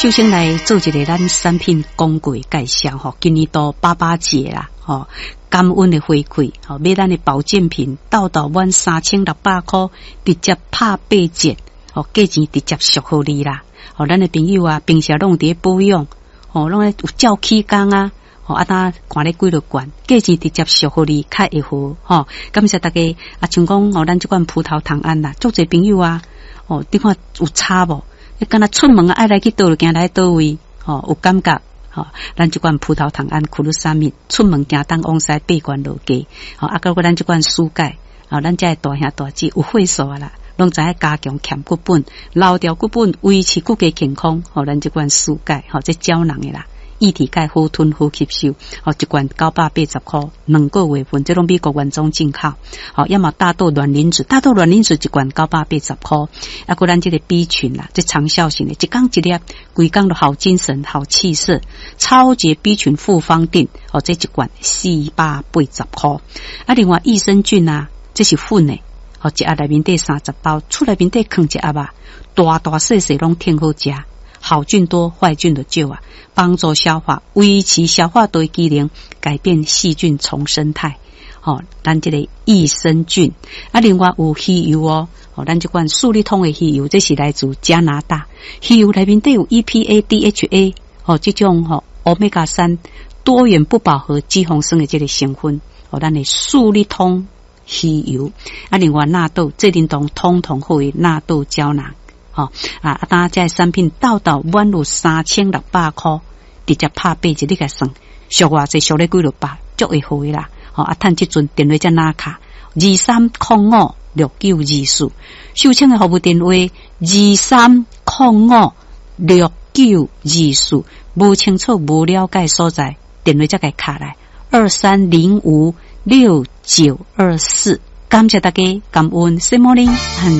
首先来做一个咱产品广告介绍吼，今年到88节啦吼，感恩的回馈吼，买咱的保健品到满3600块，直接拍8折，吼，价钱直接属互你啦。吼，咱的朋友啊，平时拢伫保养，吼，拢有照起工啊，吼，啊，呾看咧几落罐，价钱直接属互你，较会好吼。感谢大家啊，像讲吼，咱即款葡萄糖胺啦，足侪朋友啊，哦，你看有差无？你敢若出门啊，爱来去倒就行来倒位，吼，有感觉。吼，咱即款葡萄糖胺库鲁沙米，出门行当往西8关路街，吼，啊，包括咱即款蔬钙，吼，咱遮大兄大姐有岁数啊啦，拢知影加强欠骨本，留条骨本，维持骨骼健康，吼，咱即款蔬钙，吼，这胶囊的啦。液体钙好吞好吸收，哦，一罐980块，2个月份，这种美国原装进口，哦，要么大豆卵磷脂一罐980块，啊，个咱这个 B 群啦，这长效型的，一缸一粒，规缸都好精神、好气色，超级 B 群复方定，哦，这一罐480块，啊，另外益生菌啊，这是粉的，哦，一盒内面底30包，出内面底放一盒啊，大细拢挺好食。好菌多，坏菌的少啊，帮助消化，维持消化道机能，改变细菌重生态。哦，咱这个益生菌啊，另外有鱼油哦，哦，咱这款数理通的鱼油，这是来自加拿大，鱼油内面都有 EPA、DHA， 哦，这种哦 Omega 3多元不饱和脂肪酸的这个成分，哦，咱的数理通鱼油啊，另外纳豆，这点通好的纳豆胶囊。吼啊！大家这产品满有3600块，直接拍8折，你甲算，俗话是俗咧几落百，足会好啦。吼啊！趁即阵电话才拿卡23056924，收请的服务电话23056924，无清楚无了解所在，电话才甲卡来23056924。感谢大家，感恩 Good morning and